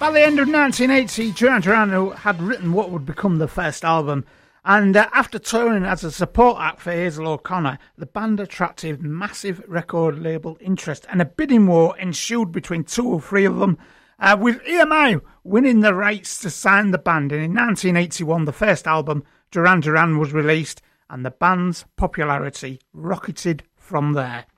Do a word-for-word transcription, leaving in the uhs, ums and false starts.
By the end of nineteen eighty, Duran Duran had written what would become the first album, and uh, after touring as a support act for Hazel O'Connor, the band attracted massive record label interest, and a bidding war ensued between two or three of them, uh, with E M I winning the rights to sign the band. And in nineteen eighty-one, the first album, Duran Duran, was released, and the band's popularity rocketed from there.